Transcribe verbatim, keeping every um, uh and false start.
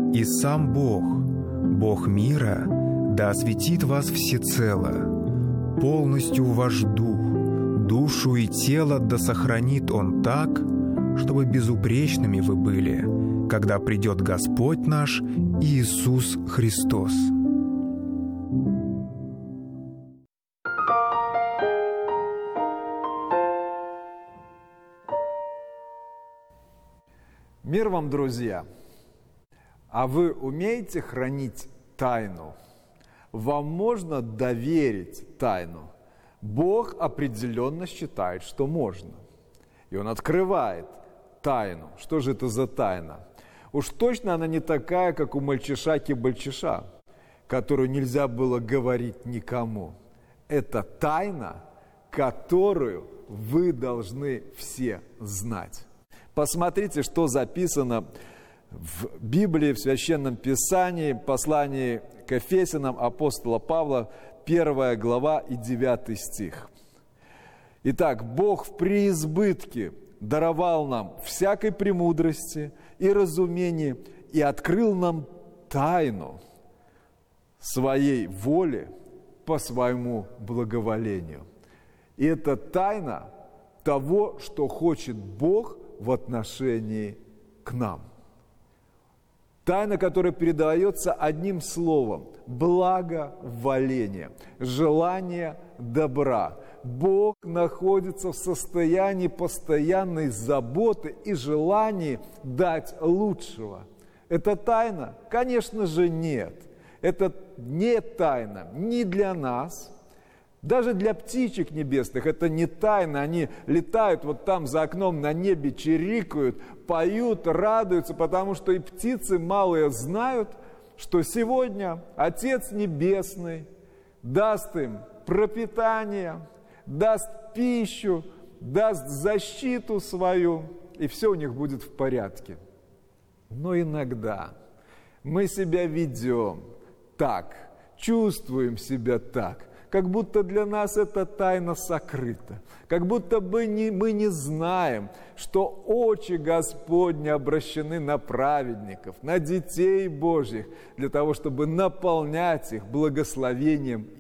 И сам Бог, Бог мира, да осветит вас всецело, полностью ваш дух, душу и тело да сохранит Он так, чтобы безупречными вы были, когда придет Господь наш Иисус Христос. Мир вам, друзья! А вы умеете хранить тайну? Вам можно доверить тайну? Бог определенно считает, что можно. И Он открывает тайну. Что же это за тайна? Уж точно она не такая, как у мальчиша-кибальчиша, которую нельзя было говорить никому. Это тайна, которую вы должны все знать. Посмотрите, что записано в Библии, в Священном Писании, послании к Ефесянам апостола Павла, первая глава и девятый стих. Итак, Бог в преизбытке даровал нам всякой премудрости и разумения и открыл нам тайну своей воли по своему благоволению. И это тайна того, что хочет Бог в отношении к нам. Тайна, которая передается одним словом – благоволение, желание добра. Бог находится в состоянии постоянной заботы и желания дать лучшего. Это тайна? Конечно же, нет. Это не тайна ни для нас, даже для птичек небесных это не тайна. Они летают вот там за окном на небе, чирикают, поют, радуются, потому что и птицы малые знают, что сегодня Отец Небесный даст им пропитание, даст пищу, даст защиту свою, и все у них будет в порядке. Но иногда мы себя ведем так, чувствуем себя так, как будто для нас эта тайна сокрыта, как будто бы не, мы не знаем, что очи Господни обращены на праведников, на детей Божьих, для того, чтобы наполнять их благословением